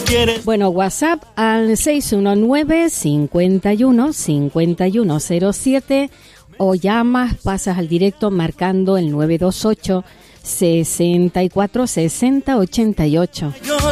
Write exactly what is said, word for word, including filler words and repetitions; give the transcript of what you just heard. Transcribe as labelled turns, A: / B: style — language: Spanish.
A: quieres.
B: Bueno, WhatsApp al seis uno nueve, cinco uno, cinco uno cero siete o llamas, pasas al directo marcando el nueve dos ocho, sesenta y cuatro, sesenta, ochenta y ocho.
A: Yo